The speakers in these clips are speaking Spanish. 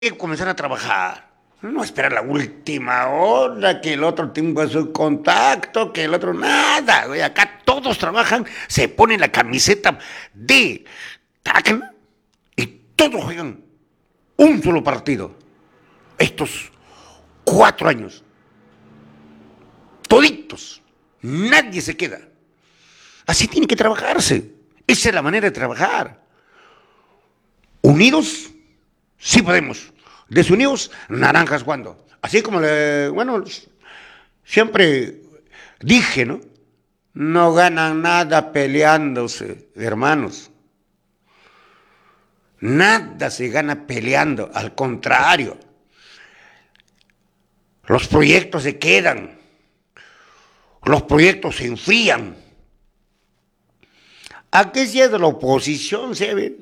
que comenzar a trabajar. No esperar la última hora, que el otro tenga su contacto, que el otro nada. Güey, acá todos trabajan, se ponen la camiseta de Tacna y todos juegan un solo partido. Estos 4 años. Toditos. Nadie se queda. Así tiene que trabajarse. Esa es la manera de trabajar. Unidos, sí podemos. Desunidos, naranjas cuando. Así como, bueno, siempre dije, ¿no? No ganan nada peleándose, hermanos. Nada se gana peleando, al contrario. Los proyectos se quedan, los proyectos se enfrían. ¿A qué sea de la oposición, se ve?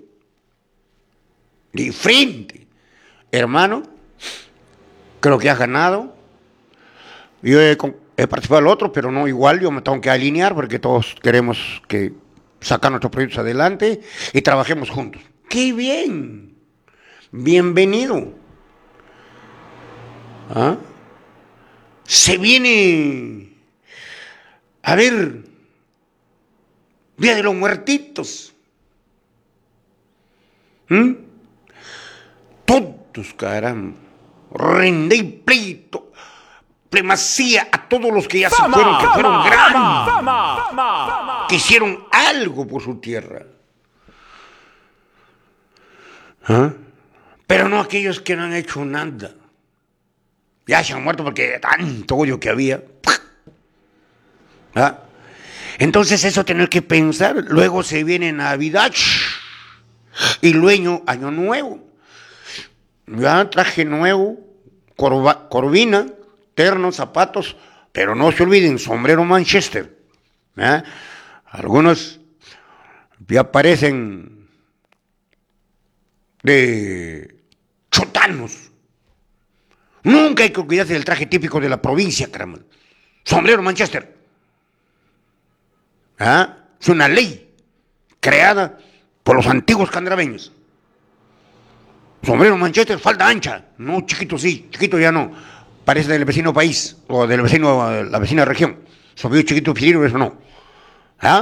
De frente. Hermano, creo que has ganado. Yo he participado del otro, pero no igual, yo me tengo que alinear porque todos queremos que sacar nuestros proyectos adelante y trabajemos juntos. ¡Qué bien! Bienvenido. ¿Ah? Se viene, a ver, Día de los Muertitos. Todos, caramba, rinde y pleito, primacía a todos los que ya se fueron, que fueron grandes, que hicieron algo por su tierra. ¿Ah? Pero no aquellos que no han hecho nada. Ya se han muerto porque tanto odio que había. ¿Ah? Entonces eso tener que pensar. Luego se viene Navidad y luego Año Nuevo. Ya traje nuevo, corvina, ternos, zapatos, pero no se olviden, sombrero Manchester. ¿Ah? Algunos ya parecen de chotanos. Nunca hay que olvidarse del traje típico de la provincia, caramba. Sombrero Manchester. ¿Ah? Es una ley creada por los antiguos candrabeños. Sombrero Manchester, falda ancha. No, chiquito sí, chiquito ya no. Parece del vecino país o del vecino, la vecina región. Sombrero chiquito, filero, eso no. ¿Ah?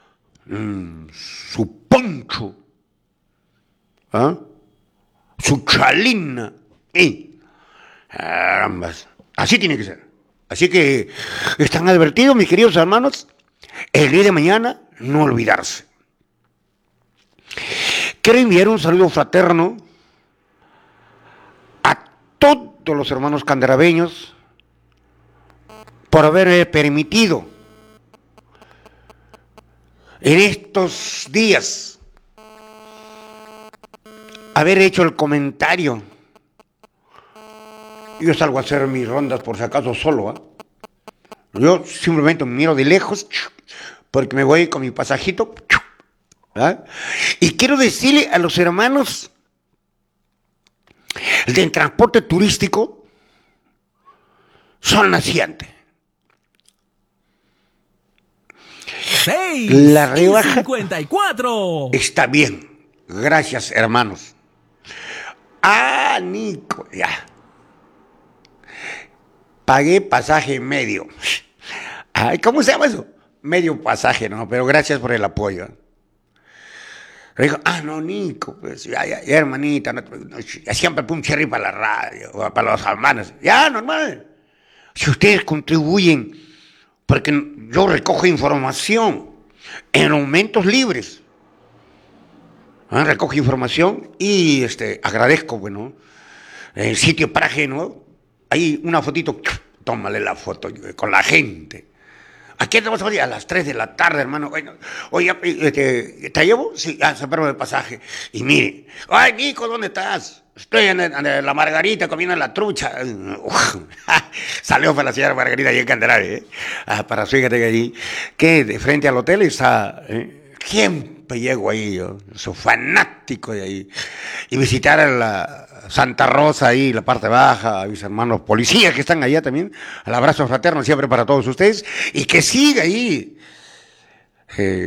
Su poncho. ¿Ah? Su chalina. Carambas. Así tiene que ser. Así que están advertidos, mis queridos hermanos, el día de mañana no olvidarse. Quiero enviar un saludo fraterno a todos los hermanos candarabeños por haber permitido en estos días haber hecho el comentario. Yo salgo a hacer mis rondas por si acaso solo. Yo simplemente me miro de lejos porque me voy con mi pasajito. ¿Ah? Y quiero decirle a los hermanos del transporte turístico, son nacientes. La rebaja 54. Está bien. Gracias, hermanos. Nico, ya. Pagué pasaje medio. Ay, ¿cómo se llama eso? Medio pasaje, ¿no? Pero gracias por el apoyo. Le digo, no, Nico, pues ya, hermanita, no, siempre pon un cherry para la radio, o para los hermanos. Ya, normal. Si ustedes contribuyen, porque yo recojo información en momentos libres. Recojo información y agradezco, bueno, el sitio Paraje, ¿no? Ahí una fotito, tómale la foto con la gente. ¿A qué te vas a ir? A las 3 de la tarde, hermano. Bueno, oye, ¿te llevo? Sí, sepárame el pasaje. Y mire, ay, Nico, ¿dónde estás? Estoy en la Margarita comiendo la trucha. Salió para la señora Margarita allí en Candelaria, para fíjate que allí, que de frente al hotel está, siempre llego ahí, yo soy fanático de ahí. Y visitar a la Santa Rosa ahí, la parte baja, a mis hermanos policías que están allá también. El abrazo fraterno siempre para todos ustedes. Y que siga ahí.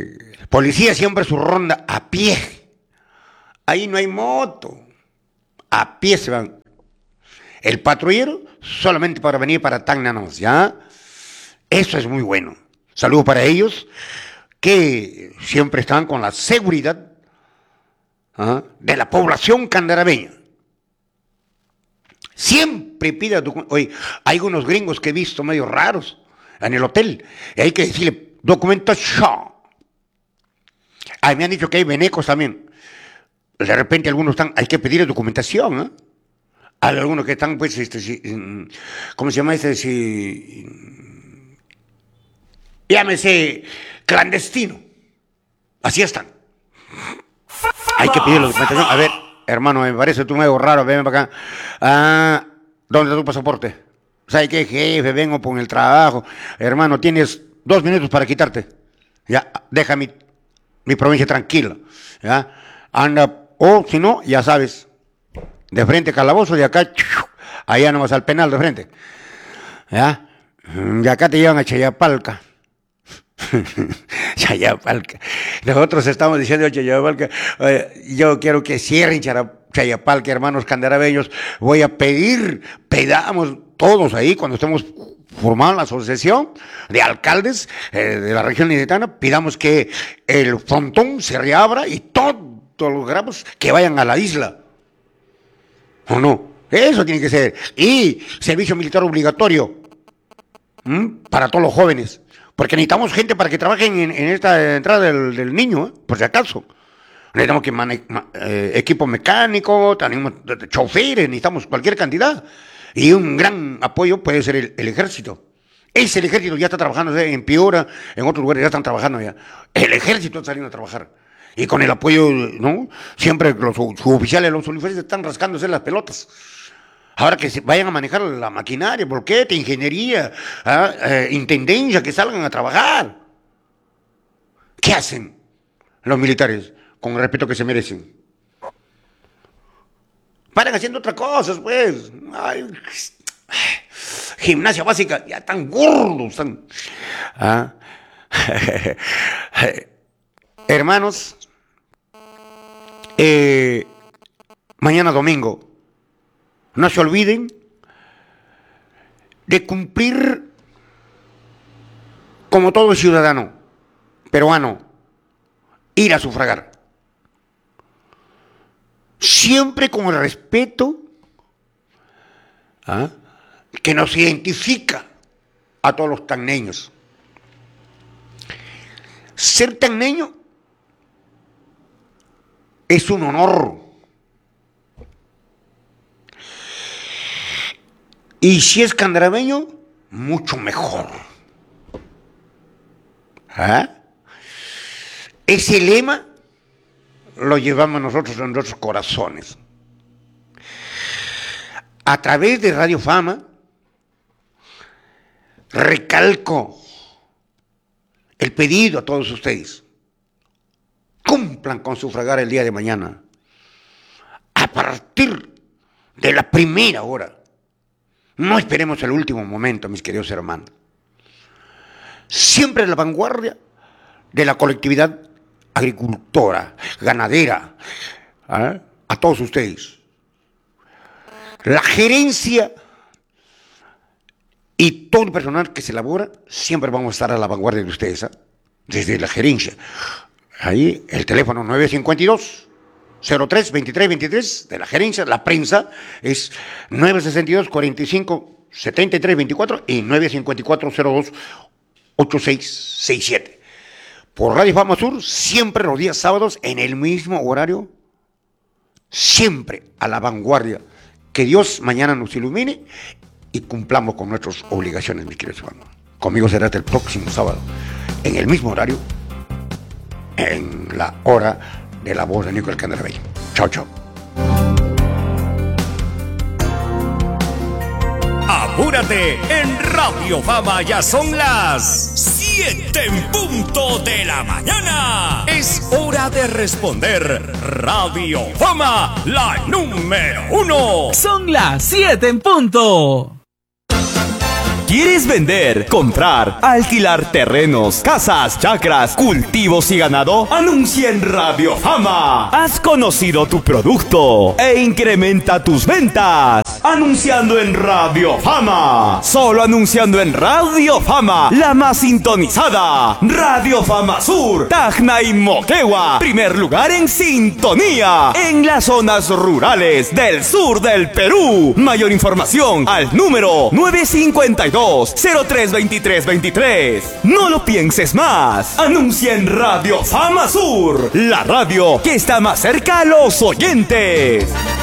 Policía siempre su ronda a pie. Ahí no hay moto. a pie se van. El patrullero solamente para venir para Tacnanos, ¿ya? Eso es muy bueno. Saludos para ellos que siempre están con la seguridad de la población candarabeña. Siempre pida documentación. Oye, hay unos gringos que he visto medio raros en el hotel. Y hay que decirle documentación. Ay, me han dicho que hay venecos también. De repente algunos están, hay que pedirle documentación, ¿eh? Hay algunos que están, pues, ¿cómo se llama ese? Llámese clandestino. Así están. Hay que pedirle documentación. A ver, hermano, me parece tú medio raro, ven para acá. ¿Dónde está tu pasaporte? ¿Sabes qué, jefe? Vengo por el trabajo. Hermano, tienes 2 minutos para quitarte. Ya, deja mi provincia tranquila. Ya, anda. O si no, ya sabes, de frente calabozo, de acá, allá nomás al penal de frente. ¿Ya? De acá te llevan a Chayapalca. Chayapalca. Nosotros estamos diciendo Chayapalca. Yo quiero que cierren Chayapalca, hermanos candarabeños. Voy a pedamos todos ahí, cuando estemos formando la asociación de alcaldes de la región ilicitana, pidamos que el frontón se reabra y todos los gramos que vayan a la isla. ¿O no? Eso tiene que ser. Y servicio militar obligatorio para todos los jóvenes. Porque necesitamos gente para que trabajen en esta entrada del niño, por si acaso. Necesitamos equipo mecánico, tenemos choferes, necesitamos cualquier cantidad. Y un gran apoyo puede ser el ejército. El ejército ya está trabajando en Piura, en otros lugares ya están trabajando ya. El ejército está saliendo a trabajar. Y con el apoyo, ¿no? Siempre los suboficiales, los uniformes están rascándose las pelotas. Ahora que se vayan a manejar la maquinaria, bolquete, ingeniería, intendencia, que salgan a trabajar. ¿Qué hacen los militares con el respeto que se merecen? Paran haciendo otras cosas, pues. Ay, gimnasia básica, ya están gordos. Están, hermanos, mañana domingo, no se olviden de cumplir como todo ciudadano peruano, ir a sufragar. Siempre con el respeto que nos identifica a todos los tacneños. Ser tacneño es un honor. Y si es candarabeño, mucho mejor. Ese lema lo llevamos nosotros en nuestros corazones. A través de Radio Fama, recalco el pedido a todos ustedes. Cumplan con sufragar el día de mañana. A partir de la primera hora. No esperemos el último momento, mis queridos hermanos. Siempre en la vanguardia de la colectividad agricultora, ganadera, a todos ustedes. La gerencia y todo el personal que se elabora, siempre vamos a estar a la vanguardia de ustedes, desde la gerencia. Ahí el teléfono 952-03-2323 de la gerencia, la prensa es 962-45-73-24 y 954-02-8667. Por Radio Fama Sur, siempre los días sábados en el mismo horario, siempre a la vanguardia. Que Dios mañana nos ilumine y cumplamos con nuestras obligaciones, mis queridos hermanos. Conmigo será hasta el próximo sábado, en el mismo horario, en la hora de la voz de Nicolás Candarabeño. Chao, chao. Apúrate, en Radio Fama ya son las 7 en punto de la mañana. Es hora de responder. Radio Fama, la número 1. Son las 7 en punto. ¿Quieres vender, comprar, alquilar terrenos, casas, chacras, cultivos y ganado? Anuncia en Radio Fama. Has conocido tu producto e incrementa tus ventas anunciando en Radio Fama. Solo anunciando en Radio Fama, la más sintonizada. Radio Fama Sur, Tacna y Moquegua. Primer lugar en sintonía en las zonas rurales del sur del Perú. Mayor información al número 952-032323. No lo pienses más. Anuncia en Radio Fama Sur, la radio que está más cerca a los oyentes.